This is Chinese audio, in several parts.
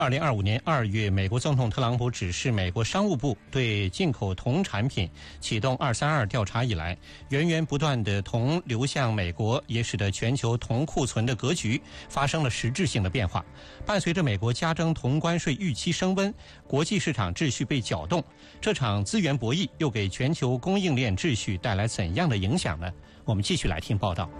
2025年2月，美国总统特朗普指示美国商务部对进口铜产品启动232调查以来，源源不断的铜流向美国，也使得全球铜库存的格局发生了实质性的变化。伴随着美国加征铜关税预期升温，国际市场秩序被搅动，这场资源博弈又给全球供应链秩序带来怎样的影响呢？我们继续来听报道。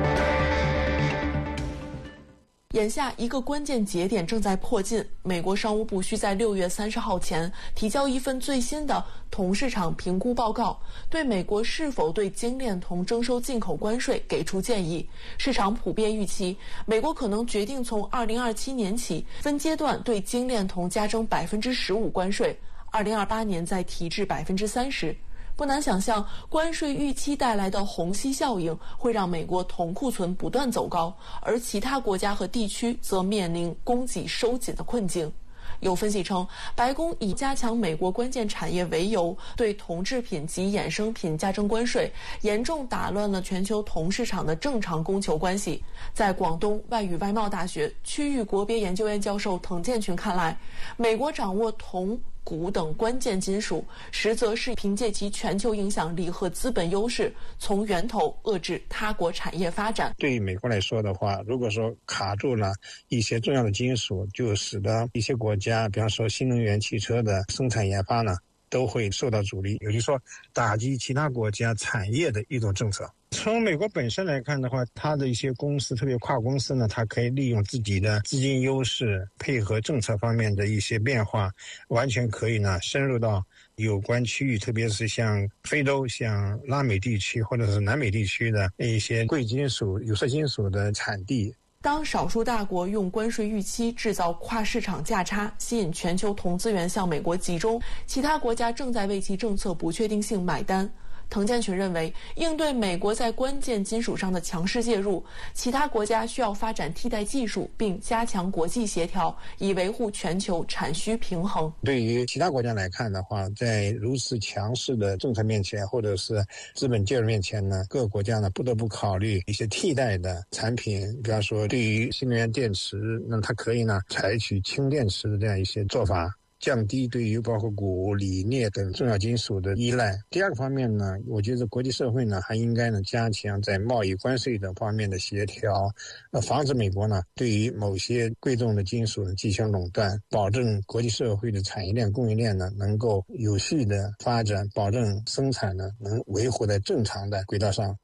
眼下一个关键节点正在迫近，美国商务部需在6月30号前提交一份最新的铜市场评估报告，对美国是否对精炼铜征收进口关税给出建议。市场普遍预期，美国可能决定从2027年起分阶段对精炼铜加征15%关税，2028年再提至30%。不难想象，关税预期带来的虹吸效应会让美国铜库存不断走高，而其他国家和地区则面临供给收紧的困境。有分析称，白宫以加强美国关键产业为由，对铜制品及衍生品加征关税，严重打乱了全球铜市场的正常供求关系。在广东外语外贸大学区域国别研究院教授滕建群看来，美国掌握铜、钴等关键金属，实则是凭借其全球影响力和资本优势，从源头遏制他国产业发展。 对于美国来说的话，如果说卡住了一些重要的金属，就使得一些国家，比方说新能源汽车的生产研发呢，都会受到阻力，也就是说打击其他国家产业的一种政策。从美国本身来看的话，它的一些公司，特别跨公司呢，它可以利用自己的资金优势，配合政策方面的一些变化，完全可以呢深入到有关区域，特别是像非洲、像拉美地区或者是南美地区的一些贵金属、有色金属的产地。 当少数大国用关税预期制造跨市场价差，吸引全球铜资源向美国集中，其他国家正在为其政策不确定性买单。滕建群认为，应对美国在关键金属上的强势介入，其他国家需要发展替代技术，并加强国际协调，以维护全球产需平衡。 对于其他国家来看的话，在如此强势的政策面前，或者是资本介入面前呢，各个国家呢不得不考虑一些替代的产品，比方说对于新能源电池，那它可以呢采取氢电池的这样一些做法，降低对于包括钴、锂、镍等重要金属的依赖。第二个方面呢，我觉得国际社会呢还应该呢加强在贸易关税等方面的协调，防止美国呢对于某些贵重的金属呢进行垄断，保证国际社会的产业链、供应链呢能够有序的发展，保证生产呢能维护在正常的轨道上。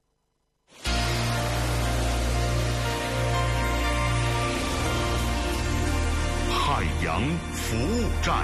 海洋服务站。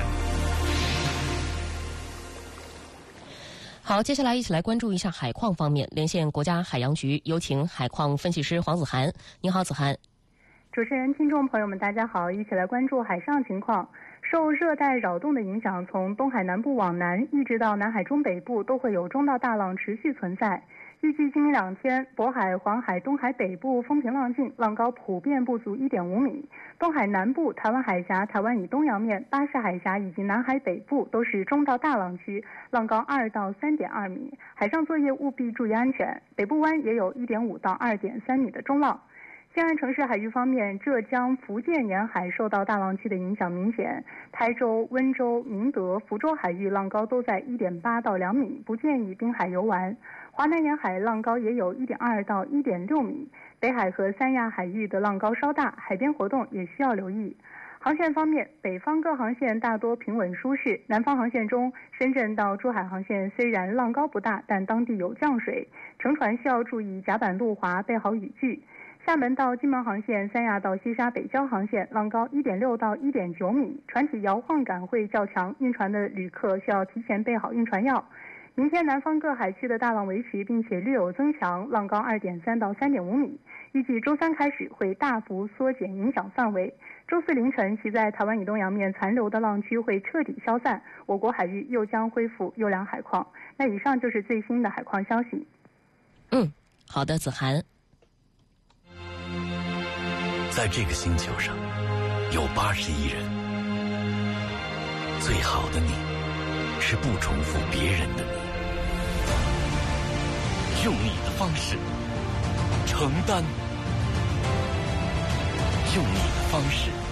好，接下来一起来关注一下海况方面。连线国家海洋局，有请海况分析师黄子涵。你好，子涵。 主持人、听众朋友们，大家好，一起来关注海上情况。受热带扰动的影响，从东海南部往南一直到南海中北部都会有中到大浪持续存在。预计今明2天，渤海、黄海、东海北部风平浪静，浪高普遍不足 1.5 米。东海南部、台湾海峡、台湾以东洋面、巴士海峡以及南海北部都是中到大浪区，浪高2到 3.2 米。海上作业务必注意安全。北部湾也有 1.5 到 2.3 米的中浪。西岸城市海域方面，浙江、福建沿海受到大浪区的影响明显，台州、温州、明德、福州海域浪高都在 1.8 到2米，不建议滨海游玩。华南沿海浪高也有 1.2 到 1.6 米，北海和三亚海域的浪高稍大，海边活动也需要留意。航线方面，北方各航线大多平稳舒适，南方航线中，深圳到珠海航线虽然浪高不大，但当地有降水，乘船需要注意甲板路滑，备好雨具。厦门到金门航线、三亚到西沙北礁航线浪高 1.6 到 1.9 米，船体摇晃感会较强，晕船的旅客需要提前备好晕船药。明天南方各海区的大浪维持，并且略有增强，浪高 2.3 到 3.5 米。预计周三开始会大幅缩减影响范围。周四凌晨，其在台湾以东洋面残留的浪区会彻底消散，我国海域又将恢复优良海况。那以上就是最新的海况消息。 好的，子涵。 在这个星球上有80亿人，最好的你是不重复别人的你，用你的方式承担，用你的方式